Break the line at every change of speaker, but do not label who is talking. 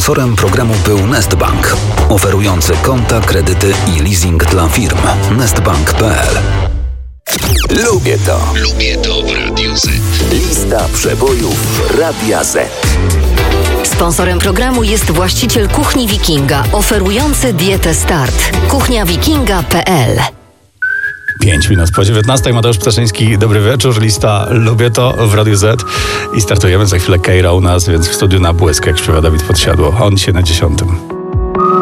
Sponsorem programu był Nestbank, oferujący konta, kredyty i leasing dla firm. Nestbank.pl.
Lubię to w Radiu Z. Lista przebojów Radia Z.
Sponsorem programu jest właściciel Kuchni Wikinga, oferujący dietę Start. kuchniawikinga.pl.
5 minut po 19. Mateusz Ptaszyński, dobry wieczór. Lista Lubię to w Radiu Z. I startujemy za chwilę Keira u nas, więc w studiu na błysk, jak śpiewa Dawid Podsiadło. On dzisiaj na 10.